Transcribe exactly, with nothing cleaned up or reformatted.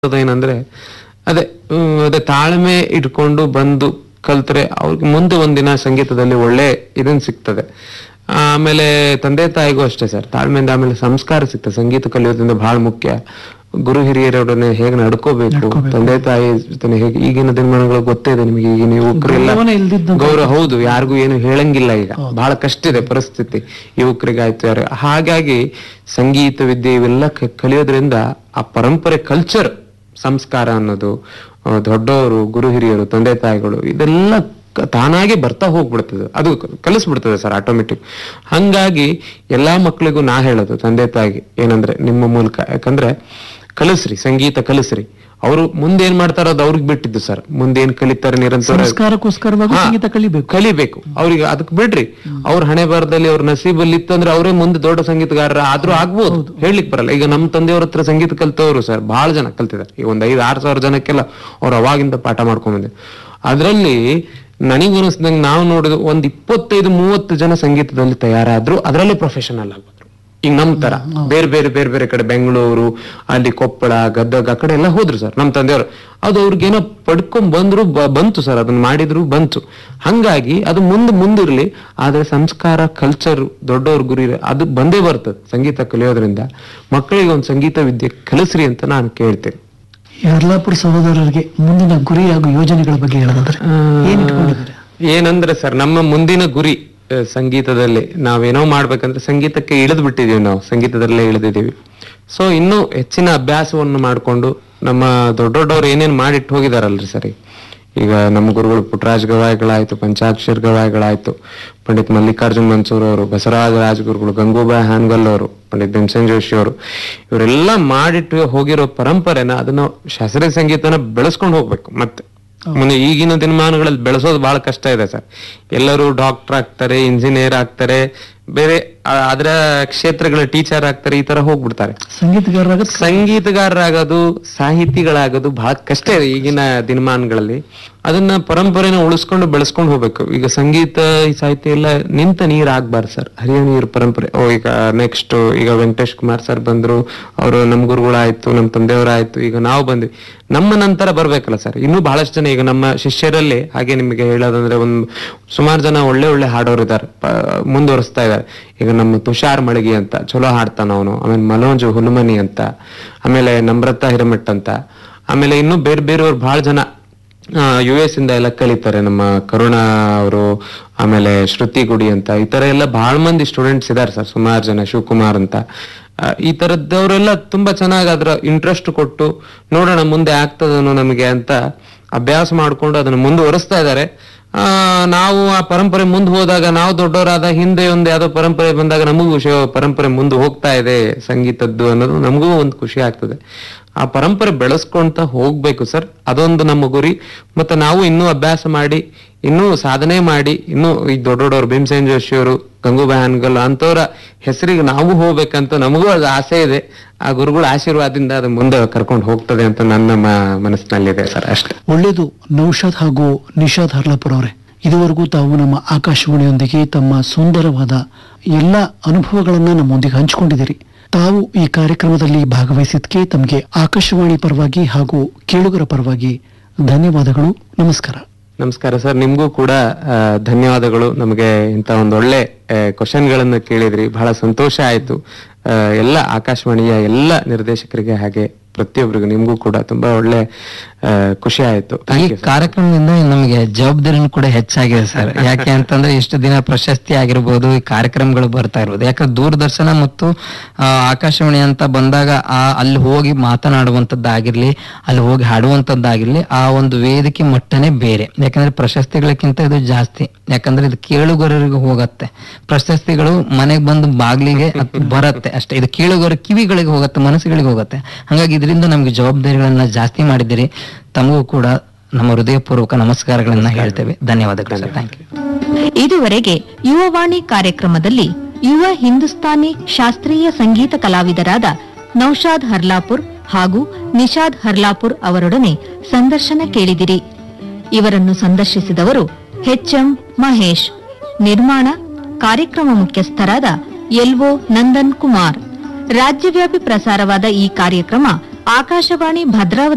ಏನಂದ್ರೆ ಅದೇ ಹ್ಮ್, ಅದೇ ತಾಳ್ಮೆ ಇಟ್ಕೊಂಡು ಬಂದು ಕಲ್ತ್ರೆ ಅವ್ರಿಗೆ ಮುಂದೆ ಒಂದಿನ ಸಂಗೀತದಲ್ಲಿ ಒಳ್ಳೆ ಇದನ್ ಸಿಗ್ತದೆ. ಆಮೇಲೆ ತಂದೆ ತಾಯಿಗೂ ಅಷ್ಟೇ ಸರ್, ತಾಳ್ಮೆಯಿಂದ ಆಮೇಲೆ ಸಂಸ್ಕಾರ ಸಿಗ್ತದೆ. ಸಂಗೀತ ಕಲಿಯೋದ್ರಿಂದ ಬಹಳ ಮುಖ್ಯ. ಗುರು ಹಿರಿಯರೊಡನೆ ಹೇಗೆ ನಡ್ಕೋಬೇಕು, ನಡ್ಕೋಬೇಕು. ತಂದೆ ತಾಯಿ ಜೊತೆ ಹೇಗೆ. ಈಗಿನ ದಿನಮಾನಗಳು ಗೊತ್ತೇ ಇದೆ ನಿಮಗೆ, ಈಗಿನ ಯುವಕರೆಲ್ಲ ಗೌರವನೇ ಇಲ್ದಿದ್ದಂತ ಗೌರವ, ಹೌದು, ಯಾರಿಗೂ ಏನು ಹೇಳಂಗಿಲ್ಲ. ಈಗ ಬಹಳ ಕಷ್ಟ ಇದೆ ಪರಿಸ್ಥಿತಿ ಯುವಕರಿಗಾಯ್ತು ಯಾರು. ಹಾಗಾಗಿ ಸಂಗೀತ ವಿದ್ಯೆ ಇವೆಲ್ಲ ಕ- ಕಲಿಯೋದ್ರಿಂದ ಆ ಪರಂಪರೆ ಕಲ್ಚರ್, ಸಂಸ್ಕಾರ ಅನ್ನೋದು, ಆ, ದೊಡ್ಡವರು, ಗುರು ಹಿರಿಯರು, ತಂದೆ ತಾಯಿಗಳು, ಇದೆಲ್ಲ ಕ- ತಾನಾಗೆ ಬರ್ತಾ ಹೋಗ್ಬಿಡ್ತದೆ, ಅದು ಕ- ಕಲಿಸ್ಬಿಡ್ತದೆ ಸರ್ ಆಟೋಮೆಟಿಕ್. ಹಂಗಾಗಿ ಎಲ್ಲಾ ಮಕ್ಕಳಿಗೂ ನಾ ಹೇಳೋದು ತಂದೆ ತಾಯಿಗೆ ಏನಂದ್ರೆ, ನಿಮ್ಮ ಮೂಲಕ, ಯಾಕಂದ್ರೆ ಕಲಿಸ್ರಿ, ಸಂಗೀತ ಕಲಿಸ್ರಿ. ಅವರು ಮುಂದೆ ಏನ್ ಮಾಡ್ತಾರೋ ಅದು ಅವ್ರಿಗೆ ಬಿಟ್ಟಿದ್ದು ಸರ್. ಮುಂದೆ ಏನ್ ಕಲಿತಾರೆ ನಿರಂತರ ಸಂಸ್ಕಾರಕ್ಕೋಸ್ಕರವಾಗಿ ಹಾ. ಸಂಗೀತ ಕಲಿಬೇಕು. ಕಲಿಬೇಕು. ಅವ್ರಿಗೆ ಅದಕ್ಕೆ ಬಿಡ್ರಿ. ಅವ್ರ ಹಣೆ ಬರದಲ್ಲಿ ಅವ್ರ ನಸೀಬಲ್ಲಿ ಇತ್ತಂದ್ರೆ ಅವರೇ ಮುಂದೆ ದೊಡ್ಡ ಸಂಗೀತಗಾರರ ಆದ್ರೂ ಆಗ್ಬೋದು, ಹೇಳಲಿಕ್ ಬರಲ್ಲ. ಈಗ ನಮ್ಮ ತಂದೆಯವ್ರ ಹತ್ರ ಸಂಗೀತ ಕಲ್ತವ್ರು ಸರ್ ಬಹಳ ಜನ ಕಲ್ತಿದ್ದಾರೆ. ಈಗ ಒಂದ್ ಐದ್ ಆರ್ ಸಾವಿರ ಜನಕ್ಕೆಲ್ಲ ಅವ್ರು ಅವಾಗಿಂದ ಪಾಠ ಮಾಡ್ಕೊಂಡ್ ಬಂದಿದ್ರು. ಅದ್ರಲ್ಲಿ ನನಗೆ ಅನಿಸ್ದಂಗೆ ನಾವು ನೋಡಿದ ಒಂದ್ ಇಪ್ಪತ್ತೈದು ಮೂವತ್ತು ಜನ ಸಂಗೀತದಲ್ಲಿ ತಯಾರಾದ್ರು, ಅದರಲ್ಲೇ ಪ್ರೊಫೆಷನಲ್ ಆಗ್ಬೋದು. ಈಗ ನಮ್ ತರ ಬೇರೆ ಬೇರೆ ಬೇರೆ ಬೇರೆ ಕಡೆ ಬೆಂಗಳೂರು, ಅಲ್ಲಿ ಕೊಪ್ಪಳ, ಗದಗ ಆ ಕಡೆ ಎಲ್ಲ ಹೋದ್ರು ಸರ್ ನಮ್ ತಂದೆಯವರು. ಅದು ಅವ್ರಿಗೇನೋ ಪಡ್ಕೊಂಡ್ ಬಂದ್ರು, ಬ- ಬಂತು ಸರ್, ಅದನ್ನ ಮಾಡಿದ್ರು ಬಂತು. ಹಂಗಾಗಿ ಅದು ಮುಂದೆ ಮುಂದಿರ್ಲಿ. ಆದ್ರೆ ಸಂಸ್ಕಾರ, ಕಲ್ಚರ್, ದೊಡ್ಡವ್ರ ಗುರಿ ಅದು ಬಂದೇ ಬರ್ತದೆ. ಸಂಗೀತ ಕಲಿಯೋದ್ರಿಂದ ಮಕ್ಕಳಿಗೆ ಒಂದು ಸಂಗೀತ ವಿದ್ಯೆ ಕಲಿಸ್ರಿ ಅಂತ ನಾನು ಕೇಳ್ತೇನೆ. ಯರ್ಲಾಪುರ ಸಹೋದರರಿಗೆ ಮುಂದಿನ ಗುರಿ ಹಾಗೂ ಯೋಜನೆಗಳ ಬಗ್ಗೆ ಹೇಳೋದಾದ್ರೆ ಏನ್ ಇಟ್ಕೊಂಡಿದ್ದಾರೆ? ಏನಂದ್ರೆ ಸರ್, ನಮ್ಮ ಮುಂದಿನ ಗುರಿ ಆ, ಸಂಗೀತದಲ್ಲಿ ನಾವೇನೋ ಮಾಡ್ಬೇಕಂದ್ರೆ ಸಂಗೀತಕ್ಕೆ ಇಳಿದು ಬಿಟ್ಟಿದೀವಿ, ನಾವು ಸಂಗೀತದಲ್ಲೇ ಇಳಿದಿದ್ದೀವಿ. ಸೊ ಇನ್ನೂ ಹೆಚ್ಚಿನ ಅಭ್ಯಾಸವನ್ನು ಮಾಡಿಕೊಂಡು ನಮ್ಮ ದೊಡ್ಡ ದೊಡ್ಡವ್ರು ಏನೇನ್ ಮಾಡಿಟ್ಟು ಹೋಗಿದಾರಲ್ರಿ ಸರಿ. ಈಗ ನಮ್ಮ ಗುರುಗಳು ಪುಟ್ಟರಾಜ್ ಗವಾಯಿಗಳಾಯ್ತು, ಪಂಚಾಕ್ಷರ ಗವಾಯಿಗಳಾಯ್ತು, ಪಂಡಿತ್ ಮಲ್ಲಿಕಾರ್ಜುನ್ ಮನ್ಸೂರ್ ಅವರು, ಬಸವರಾಜ ರಾಜಗುರುಗಳು, ಗಂಗೂಬಾಯಿ ಹಾನ್ಗಲ್ ಅವರು, ಪಂಡಿತ್ ಭೀಮಸೇನ್ ಜೋಶಿ ಅವರು, ಇವರೆಲ್ಲ ಮಾಡಿಟ್ಟು ಹೋಗಿರೋ ಪರಂಪರೆನ, ಅದನ್ನ ಶಾಸ್ತ್ರೀಯ ಸಂಗೀತನ ಬೆಳೆಸ್ಕೊಂಡು ಹೋಗ್ಬೇಕು. ಮತ್ತೆ ಮುಂದೆ ಈಗಿನ ದಿನಮಾನಗಳಲ್ಲಿ ಬೆಳೆಸೋದು ಬಹಳ ಕಷ್ಟ ಇದೆ ಸರ್. ಎಲ್ಲರೂ ಡಾಕ್ಟರ್ ಆಗ್ತಾರೆ, ಇಂಜಿನಿಯರ್ ಆಗ್ತಾರೆ, ಬೇರೆ ಆ, ಅದರ ಕ್ಷೇತ್ರಗಳ ಟೀಚರ್ ಆಗ್ತಾರೆ, ಈ ತರ ಹೋಗ್ಬಿಡ್ತಾರೆ. ಸಂಗೀತಗಾರರಾಗ ಸಂಗೀತಗಾರರಾಗೋದು, ಸಾಹಿತಿಗಳಾಗೋದು ಬಹಳ ಕಷ್ಟ ಇದೆ ಈಗಿನ ದಿನಮಾನಗಳಲ್ಲಿ. ಅದನ್ನ ಪರಂಪರೆನ ಉಳಿಸ್ಕೊಂಡು ಬೆಳೆಸ್ಕೊಂಡು ಹೋಗ್ಬೇಕು. ಈಗ ಸಂಗೀತ, ಈ ಸಾಹಿತ್ಯ ಎಲ್ಲ ನಿಂತ ನೀರ್ ಆಗ್ಬಾರ್ದು ಸರ್, ಹರಿಯೋ ನೀರು ಪರಂಪರೆ. ಓ ಈಗ ನೆಕ್ಸ್ಟ್ ಈಗ ವೆಂಕಟೇಶ್ ಕುಮಾರ್ ಸರ್ ಬಂದ್ರು, ಅವರು ನಮ್ ಗುರುಗಳಾಯ್ತು, ನಮ್ ತಂದೆಯವರಾಯ್ತು, ಈಗ ನಾವು ಬಂದ್ವಿ. ನಮ್ಮ ನಂತರ ಬರ್ಬೇಕಲ್ಲ ಸರ್. ಇನ್ನೂ ಬಹಳಷ್ಟು ಜನ ಈಗ ನಮ್ಮ ಶಿಷ್ಯರಲ್ಲಿ, ಹಾಗೆ ನಿಮಗೆ ಹೇಳೋದಂದ್ರೆ ಒಂದ್ ಸುಮಾರು ಜನ ಒಳ್ಳೆ ಒಳ್ಳೆ ಹಾಡೋರು ಇದಾರೆ, ಮುಂದುವರಿಸ್ತಾ ಇದ್ದಾರೆ. ಈಗ ನಮ್ಮ ತುಷಾರ್ ಮಳಗಿ ಅಂತ ಚಲೋ ಹಾಡ್ತಾನ ಅವನು, ಆಮೇಲೆ ಮನೋಜ್ ಹುಲುಮನಿ ಅಂತ, ಆಮೇಲೆ ನಮ್ರತಾ ಹಿರಮಠ್ ಅಂತ, ಆಮೇಲೆ ಇನ್ನು ಬೇರೆ ಬೇರೆಯವ್ರು ಬಹಳ ಜನ ಯು ಎಸ್ ಇಂದ ಎಲ್ಲ ಕಲಿತಾರೆ. ನಮ್ಮ ಕರುಣಾ ಅವರು, ಆಮೇಲೆ ಶ್ರುತಿ ಗುಡಿ ಅಂತ, ಈ ತರ ಎಲ್ಲ ಬಹಳ ಮಂದಿ ಸ್ಟೂಡೆಂಟ್ಸ್ ಇದಾರೆ ಸರ್, ಸುಮಾರು ಜನ, ಶಿವಕುಮಾರ್ ಅಂತ. ಆ, ಈ ತರದವರೆಲ್ಲ ತುಂಬಾ ಚೆನ್ನಾಗಿ ಅದ್ರ ಇಂಟ್ರೆಸ್ಟ್ ಕೊಟ್ಟು ನೋಡೋಣ ಮುಂದೆ ಆಗ್ತದನೋ ನಮಗೆ ಅಂತ ಅಭ್ಯಾಸ ಮಾಡ್ಕೊಂಡು ಅದನ್ನ ಮುಂದುವರಿಸ್ತಾ ಇದ್ದಾರೆ. ಆ ನಾವು ಆ ಪರಂಪರೆ ಮುಂದೆ ಹೋದಾಗ, ನಾವು ದೊಡ್ಡವರಾದ ಹಿಂದೆ ಒಂದು ಯಾವ್ದೋ ಪರಂಪರೆ ಬಂದಾಗ ನಮಗೂ ಖುಷಿ, ಪರಂಪರೆ ಮುಂದೆ ಹೋಗ್ತಾ ಇದೆ ಸಂಗೀತದ್ದು ಅನ್ನೋದು ನಮಗೂ ಒಂದು ಖುಷಿ ಆಗ್ತದೆ. ಆ ಪರಂಪರೆ ಬೆಳೆಸ್ಕೊಂತ ಹೋಗ್ಬೇಕು ಸರ್, ಅದೊಂದು ನಮ್ಮ ಗುರಿ. ಮತ್ತೆ ನಾವು ಇನ್ನೂ ಅಭ್ಯಾಸ ಮಾಡಿ, ಇನ್ನೂ ಸಾಧನೆ ಮಾಡಿ, ಇನ್ನೂ ಈ ದೊಡ್ಡ ದೊಡ್ಡವರು ಭೀಮಸೇನ್ ಜೋಶಿ ಅವರು, ಗಂಗೂಬಾಯಿ ಹಾನ್ಗಲ್ ಅಂತವ್ರ ಹೆಸರಿಗೆ ನಾವು ಹೋಗ್ಬೇಕಂತ ನಮಗೂ ಅದು ಆಸೆ ಇದೆ. ಆ ಗುರುಗಳ ಆಶೀರ್ವಾದದಿಂದ ಅದು ಮುಂದೆ ಕರ್ಕೊಂಡು ಹೋಗ್ತದೆ ಅಂತ ನನ್ನ ಮ- ಮನಸ್ಸಿನಲ್ಲಿದೆ ಸರ್, ಅಷ್ಟೇ. ಒಳ್ಳೇದು. ನೌಷಾದ್ ಹಾಗೂ ನಿಷಾದ್ ಹರ್ಲಾಪುರ ಅವರೇ, ಇದುವರೆಗೂ ತಾವು ನಮ್ಮ ಆಕಾಶವಾಣಿಯೊಂದಿಗೆ ತಮ್ಮ ಸುಂದರವಾದ ಎಲ್ಲ ಅನುಭವಗಳನ್ನ ನಮ್ಮೊಂದಿಗೆ ಹಂಚಿಕೊಂಡಿದ್ದೀರಿ. ತಾವು ಈ ಕಾರ್ಯಕ್ರಮದಲ್ಲಿ ಭಾಗವಹಿಸಿದ್ದಕ್ಕೆ ತಮಗೆ ಆಕಾಶವಾಣಿ ಪರವಾಗಿ ಹಾಗೂ ಕೇಳುಗರ ಪರವಾಗಿ ಧನ್ಯವಾದಗಳು. ನಮಸ್ಕಾರ. ನಮಸ್ಕಾರ ಸರ್, ನಿಮ್ಗೂ ಕೂಡ ಆ, ಧನ್ಯವಾದಗಳು. ನಮಗೆ ಇಂತ ಒಂದು ಒಳ್ಳೆ ಕ್ವಶನ್ ಗಳನ್ನ ಕೇಳಿದ್ರಿ, ಬಹಳ ಸಂತೋಷ ಆಯ್ತು. ಆ, ಎಲ್ಲ ಆಕಾಶವಾಣಿಯ ಎಲ್ಲ ನಿರ್ದೇಶಕರಿಗೆ ಹಾಗೆ ಪ್ರತಿಯೊಬ್ಬರಿಗೂ ನಿಮ್ಗೂ ಕೂಡ ತುಂಬಾ ಒಳ್ಳೆ ಆ, ಖುಷಿ ಆಯ್ತು. ಈ Thank you, sir. ಕಾರ್ಯಕ್ರಮದಿಂದ ನಮಗೆ ಜವಾಬ್ದಾರಿನೂ ಕೂಡ ಹೆಚ್ಚಾಗಿದೆ ಸರ್. ಯಾಕೆ ಅಂತಂದ್ರೆ ಇಷ್ಟು ದಿನ ಪ್ರಶಸ್ತಿ ಆಗಿರ್ಬೋದು, ಈ ಕಾರ್ಯಕ್ರಮಗಳು ಬರ್ತಾ ಇರ್ಬೋದು. ಯಾಕಂದ್ರೆ ದೂರದರ್ಶನ ಮತ್ತು ಆ, ಆಕಾಶವಾಣಿ ಅಂತ ಬಂದಾಗ ಆ ಅಲ್ಲಿ ಹೋಗಿ ಮಾತನಾಡುವಂತದ್ದಾಗಿರ್ಲಿ, ಅಲ್ಲಿ ಹೋಗಿ ಹಾಡುವಂತದ್ದಾಗಿರ್ಲಿ, ಆ ಒಂದು ವೇದಿಕೆ ಮಟ್ಟನೇ ಬೇರೆ. ಯಾಕಂದ್ರೆ ಪ್ರಶಸ್ತಿಗಳಕ್ಕಿಂತ ಇದು ಜಾಸ್ತಿ. ಯಾಕಂದ್ರೆ ಇದು ಕೇಳುಗರಿಗೆ ಹೋಗತ್ತೆ, ಪ್ರಶಸ್ತಿಗಳು ಮನೆಗೆ ಬಂದು ಬಾಗ್ಲಿಗೆ ಅದ್ ಬರತ್ತೆ ಅಷ್ಟೇ. ಇದು ಕೇಳುಗರ ಕಿವಿಗಳಿಗೆ ಹೋಗತ್ತೆ, ಮನಸ್ಸುಗಳಿಗೆ ಹೋಗತ್ತೆ. ಹಾಗಾಗಿ ಇದರಿಂದ ನಮ್ಗೆ ಜವಾಬ್ದಾರಿಗಳನ್ನ ಜಾಸ್ತಿ ಮಾಡಿದಿರಿ. ತಮಗೂ ಕೂಡ ನಮ್ಮ ಹೃದಯಪೂರ್ವಕ ನಮಸ್ಕಾರಗಳನ್ನ ಹೇಳ್ತೇವೆ. ಧನ್ಯವಾದಗಳು ಸರ್. Thank you. ಇದುವರೆಗೆ ಯುವವಾಣಿ ಕಾರ್ಯಕ್ರಮದಲ್ಲಿ ಯುವ ಹಿಂದೂಸ್ತಾನಿ ಶಾಸ್ತ್ರೀಯ ಸಂಗೀತ ಕಲಾವಿದರಾದ ನೌಷಾದ್ ಹರ್ಲಾಪುರ್ ಹಾಗೂ ನಿಷಾದ್ ಹರ್ಲಾಪುರ್ ಅವರೊಡನೆ ಸಂದರ್ಶನ ಕೇಳಿದಿರಿ. ಇವರನ್ನು ಸಂದರ್ಶಿಸಿದವರು ಎಚ್ ಎಂ ಮಹೇಶ್. ನಿರ್ಮಾಣ ಕಾರ್ಯಕ್ರಮ ಮುಖ್ಯಸ್ಥರಾದ ಎಲ್ಒ ನಂದನ್ ಕುಮಾರ್. ರಾಜ್ಯವ್ಯಾಪಿ ಪ್ರಸಾರವಾದ ಈ ಕಾರ್ಯಕ್ರಮ ಆಕಾಶವಾಣಿ ಭದ್ರಾವತಿ